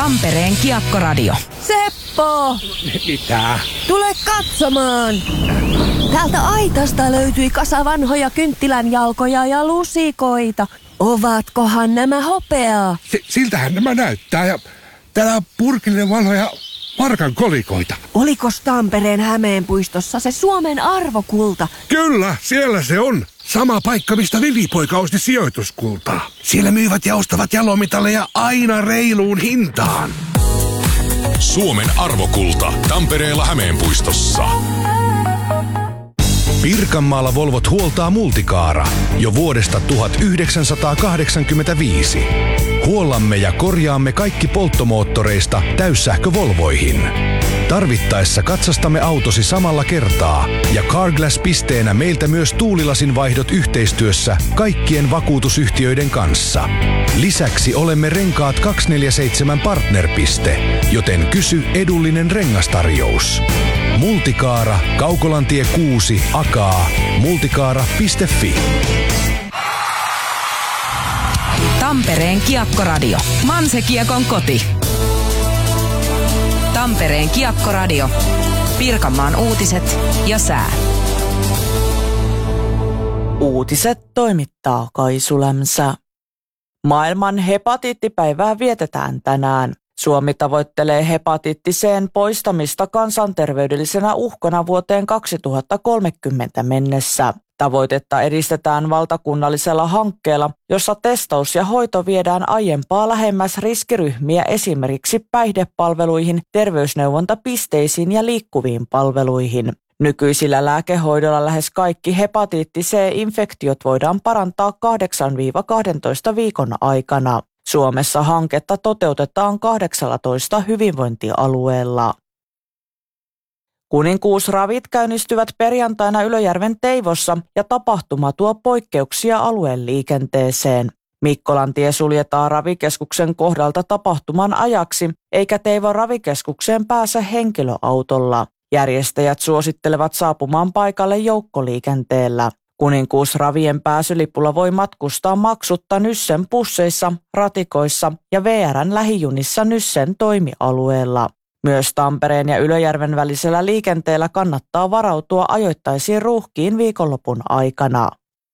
Tampereen Kiekkoradio. Seppo! Mitä? Tule katsomaan! Täältä aitasta löytyi kasa vanhoja kynttilänjalkoja ja lusikoita. Ovatkohan nämä hopeaa? Siltähän nämä näyttää ja täällä on purkillinen vanhoja markan kolikoita. Olikos Tampereen Hämeenpuistossa se Suomen arvokulta? Kyllä, siellä se on. Sama paikka, mistä Vili-poika osti sijoituskultaa. Siellä myyvät ja ostavat jalomitalleja aina reiluun hintaan. Suomen arvokulta Tampereella Hämeenpuistossa. Pirkanmaalla Volvot huoltaa Multicaara jo vuodesta 1985. Huollamme ja korjaamme kaikki polttomoottoreista täyssähkövolvoihin. Tarvittaessa katsastamme autosi samalla kertaa ja Carglass-pisteenä meiltä myös tuulilasin vaihdot yhteistyössä kaikkien vakuutusyhtiöiden kanssa. Lisäksi olemme Renkaat 247 partnerpiste, joten kysy edullinen rengastarjous. Multicaara, Kaukolantie 6, Akaa, multicaara.fi. Tampereen Kiekkoradio. Manse-Kiekon koti. Tampereen Kiekkoradio. Pirkanmaan uutiset ja sää. Uutiset toimittaa Kaisu Lämsä. Maailman hepatiittipäivää vietetään tänään. Suomi tavoittelee hepatiitti C:n poistamista kansanterveydellisenä uhkana vuoteen 2030 mennessä. Tavoitetta edistetään valtakunnallisella hankkeella, jossa testaus ja hoito viedään aiempaa lähemmäs riskiryhmiä esimerkiksi päihdepalveluihin, terveysneuvontapisteisiin ja liikkuviin palveluihin. Nykyisillä lääkehoidolla lähes kaikki hepatiitti C-infektiot voidaan parantaa 8-12 viikon aikana. Suomessa hanketta toteutetaan 18 hyvinvointialueella. Kuninkuusravit käynnistyvät perjantaina Ylöjärven Teivossa ja tapahtuma tuo poikkeuksia alueen liikenteeseen. Mikkolantie suljetaan ravikeskuksen kohdalta tapahtuman ajaksi, eikä Teivon ravikeskukseen pääse henkilöautolla. Järjestäjät suosittelevat saapumaan paikalle joukkoliikenteellä. Kuninkuusravien pääsylipulla voi matkustaa maksutta Nyssen busseissa, ratikoissa ja VR:n lähijunissa Nyssen toimialueella. Myös Tampereen ja Ylöjärven välisellä liikenteellä kannattaa varautua ajoittaisiin ruuhkiin viikonlopun aikana.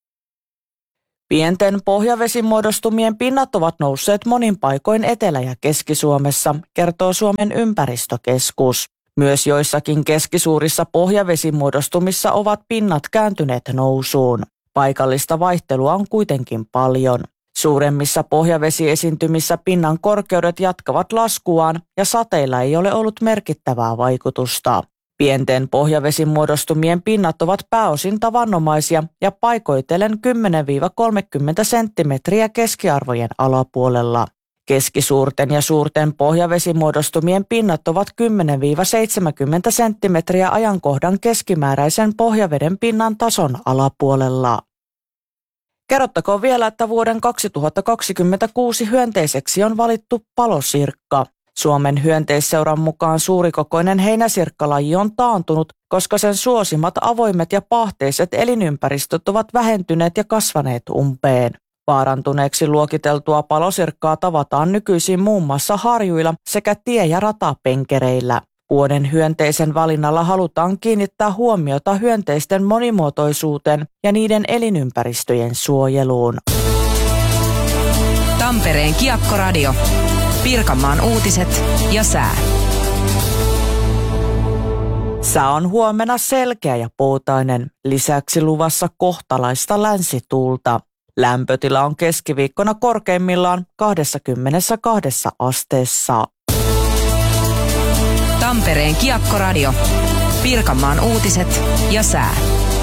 Pienten pohjavesimuodostumien pinnat ovat nousseet monin paikoin Etelä- ja Keski-Suomessa, kertoo Suomen ympäristökeskus. Myös joissakin keskisuurissa pohjavesimuodostumissa ovat pinnat kääntyneet nousuun. Paikallista vaihtelua on kuitenkin paljon. Suuremmissa pohjavesiesiintymissä pinnan korkeudet jatkavat laskuaan ja sateilla ei ole ollut merkittävää vaikutusta. Pienten pohjavesimuodostumien pinnat ovat pääosin tavanomaisia ja paikoitellen 10-30 senttimetriä keskiarvojen alapuolella. Keskisuurten ja suurten pohjavesimuodostumien pinnat ovat 10-70 senttimetriä ajankohdan keskimääräisen pohjaveden pinnan tason alapuolella. Kerrottakoon vielä, että vuoden 2026 hyönteiseksi on valittu palosirkka. Suomen hyönteisseuran mukaan suurikokoinen heinäsirkkalaji on taantunut, koska sen suosimat avoimet ja paahteiset elinympäristöt ovat vähentyneet ja kasvaneet umpeen. Vaarantuneeksi luokiteltua palosirkkaa tavataan nykyisin muun muassa harjuilla sekä tie- ja ratapenkereillä. Vuoden hyönteisen valinnalla halutaan kiinnittää huomiota hyönteisten monimuotoisuuteen ja niiden elinympäristöjen suojeluun. Tampereen Kiekkoradio. Pirkanmaan uutiset ja sää. Sää on huomenna selkeä ja poutainen. Lisäksi luvassa kohtalaista länsituulta. Lämpötila on keskiviikkona korkeimmillaan 22 asteessa. Tampereen Kiekkoradio. Pirkanmaan uutiset ja sää.